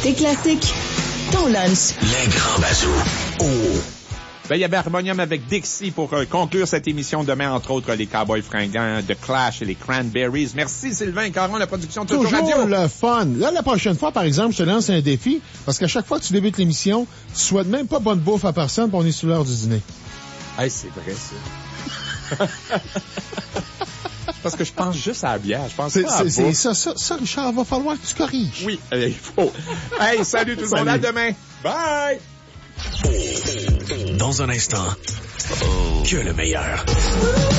Tes classiques, ton lunch. Les grands bazous. Oh! Ben, il y avait Harmonium avec Dixie pour conclure cette émission. Demain, entre autres, les Cowboys fringants, The Clash et les Cranberries. Merci Sylvain Caron, la production de Toujours Radio. Toujours le fun. Là, la prochaine fois, par exemple, je te lance un défi, parce qu'à chaque fois que tu débutes l'émission, tu souhaites même pas bonne bouffe à personne, puis on est sur l'heure du dîner. Hey, c'est vrai, ça. Parce que je pense juste à la bière. Je pense pas à la bouffe. Ça, Richard, va falloir que tu corriges. Oui, il faut. Hey, salut tout le monde. À demain. Bye! Dans un instant, que le meilleur.